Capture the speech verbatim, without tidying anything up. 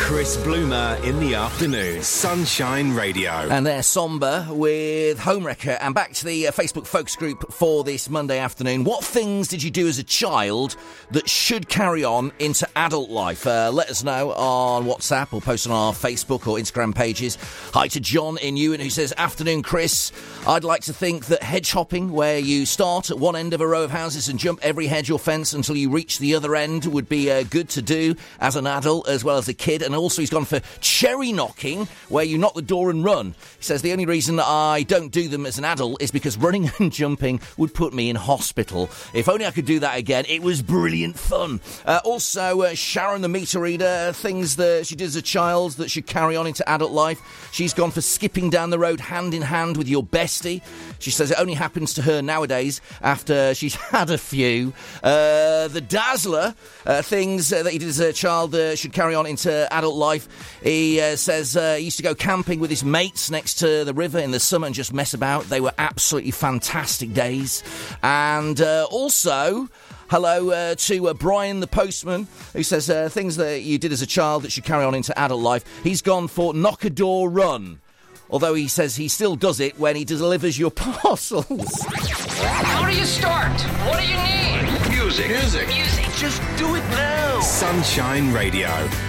Chris Bloomer in the afternoon. Sunshine Radio. And they're somber with Homewrecker. And back to the uh, Facebook focus group for this Monday afternoon. What things did you do as a child that should carry on into adult life? Uh, let us know on WhatsApp or post on our Facebook or Instagram pages. Hi to John in Ewan who says, afternoon, Chris. I'd like to think that hedge hopping, where you start at one end of a row of houses and jump every hedge or fence until you reach the other end, would be uh, good to do as an adult as well as a kid. And also he's gone for cherry knocking, where you knock the door and run. He says the only reason I don't do them as an adult is because running and jumping would put me in hospital. If only I could do that again. It was brilliant fun. Uh, also, uh, Sharon the meter reader, things that she did as a child that should carry on into adult life. She's gone for skipping down the road hand in hand with your bestie. She says it only happens to her nowadays after she's had a few. Uh, the Dazzler, uh, things uh, that he did as a child uh, should carry on into adult life. He uh, says uh, he used to go camping with his mates next to the river in the summer and just mess about. They were absolutely fantastic days. And uh, also... Hello uh, to uh, Brian the postman, who says uh, things that you did as a child that should carry on into adult life. He's gone for knock a door run, although he says he still does it when he delivers your parcels. How do you start? What do you need? Music. Music. Music. Just do it now. Sunshine Radio.